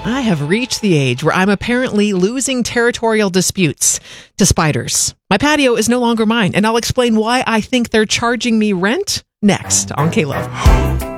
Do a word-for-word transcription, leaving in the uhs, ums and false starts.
I have reached the age where I'm apparently losing territorial disputes to spiders. My patio is no longer mine, and I'll explain why I think they're charging me rent next on K-Love.